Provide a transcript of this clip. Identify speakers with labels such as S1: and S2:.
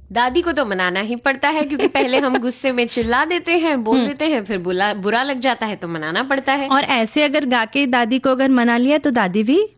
S1: दादी को तो मनाना ही पड़ता है, क्योंकि पहले हम गुस्से में चिल्ला देते हैं, बोल देते हैं, फिर बुरा लग जाता है तो मनाना पड़ता है।
S2: और ऐसे अगर गा के दादी को अगर मना लिया तो दादी भी